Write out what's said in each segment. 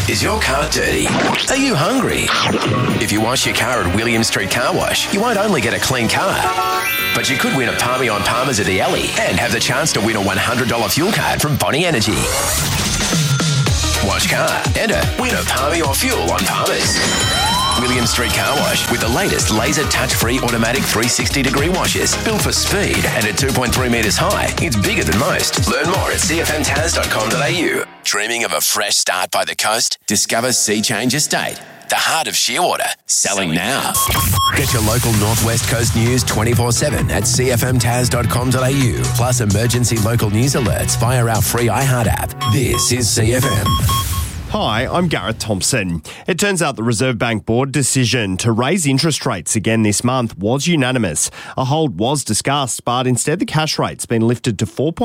Is your car dirty? Are you hungry? If you wash your car at William Street Car Wash, you won't only get a clean car, but you could win a Palmy on Palmers at the Alley and have the chance to win a $100 fuel card from Bonnie Energy. Wash car, enter, win a Palmy or fuel on Palmers. William Street Car Wash with the latest laser touch-free automatic 360-degree washes. Built for speed and at 2.3 metres high, it's bigger than most. Learn more at cfmtaz.com.au. Dreaming of a fresh start by the coast? Discover Sea Change Estate, the heart of Shearwater. Selling now. Get your local Northwest Coast news 24/7 at cfmtaz.com.au. Plus emergency local news alerts via our free iHeart app. This is CFM. Hi, I'm Gareth Thompson. It turns out the Reserve Bank Board decision to raise interest rates again this month was unanimous. A hold was discussed, but instead the cash rate's been lifted to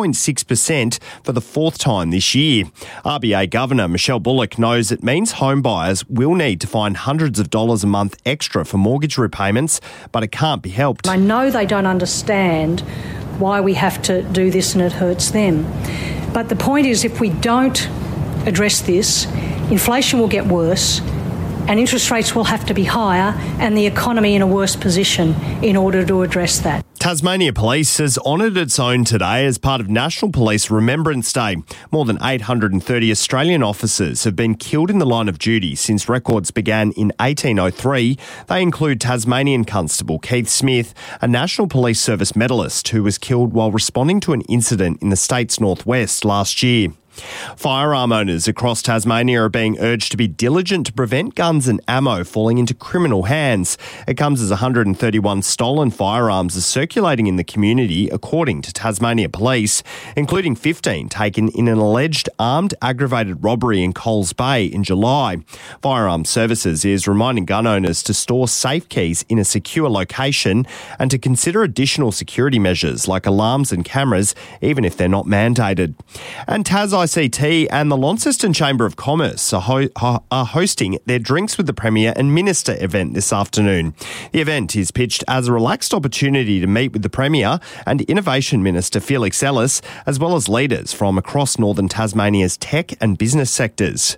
4.6% for the fourth time this year. RBA Governor Michelle Bullock knows it means home buyers will need to find hundreds of dollars a month extra for mortgage repayments, but it can't be helped. I know they don't understand why we have to do this and it hurts them. But the point is, if we don't address this, inflation will get worse and interest rates will have to be higher and the economy in a worse position in order to address that. Tasmania Police has honoured its own today as part of National Police Remembrance Day. More than 830 Australian officers have been killed in the line of duty since records began in 1803. They include Tasmanian Constable Keith Smith, a National Police Service medalist who was killed while responding to an incident in the state's northwest last year. Firearm owners across Tasmania are being urged to be diligent to prevent guns and ammo falling into criminal hands. It comes as 131 stolen firearms are circulating in the community, according to Tasmania Police, including 15 taken in an alleged armed aggravated robbery in Coles Bay in July. Firearms Services is reminding gun owners to store safe keys in a secure location and to consider additional security measures like alarms and cameras, even if they're not mandated. And ICT and the Launceston Chamber of Commerce are hosting their Drinks with the Premier and Minister event this afternoon. The event is pitched as a relaxed opportunity to meet with the Premier and Innovation Minister Felix Ellis, as well as leaders from across northern Tasmania's tech and business sectors.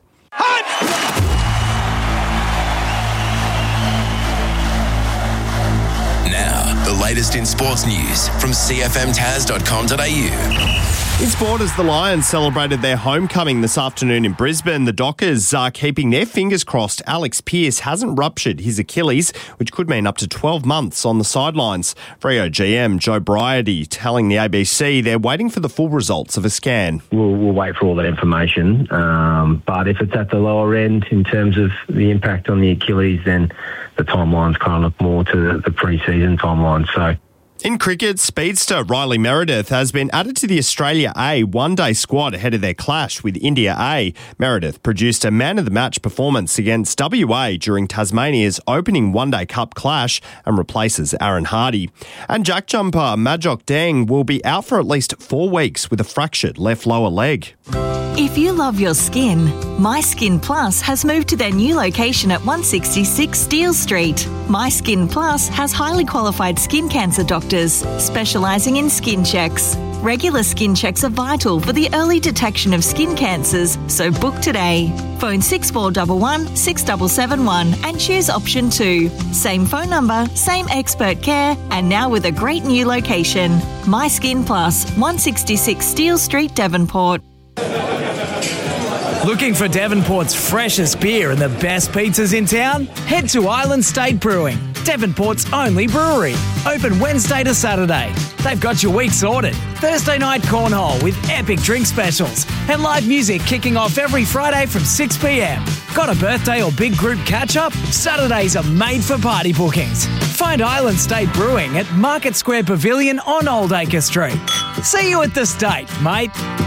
Now, the latest in sports news from cfmtaz.com.au. In sport, as the Lions celebrated their homecoming this afternoon in Brisbane, the Dockers are keeping their fingers crossed Alex Pearce hasn't ruptured his Achilles, which could mean up to 12 months on the sidelines. Freo GM Joe Bryady telling the ABC they're waiting for the full results of a scan. We'll wait for all that information, but if it's at the lower end in terms of the impact on the Achilles, then the timelines kind of look more to the pre-season timeline. So. In cricket, speedster Riley Meredith has been added to the Australia A one-day squad ahead of their clash with India A. Meredith produced a man-of-the-match performance against WA during Tasmania's opening one-day cup clash and replaces Aaron Hardy. And jack jumper Majok Deng will be out for at least 4 weeks with a fractured left lower leg. If you love your skin, My Skin Plus has moved to their new location at 166 Steele Street. My Skin Plus has highly qualified skin cancer doctors specialising in skin checks. Regular skin checks are vital for the early detection of skin cancers, so book today. Phone 6411 6771 and choose option 2. Same phone number, same expert care, and now with a great new location. My Skin Plus, 166 Steele Street, Devonport. Looking for Devonport's freshest beer and the best pizzas in town? Head to Island State Brewing, Devonport's only brewery. Open Wednesday to Saturday. They've got your week sorted. Thursday night cornhole with epic drink specials and live music kicking off every Friday from 6 p.m. Got a birthday or big group catch-up? Saturdays are made for party bookings. Find Island State Brewing at Market Square Pavilion on Old Acre Street. See you at the State, mate.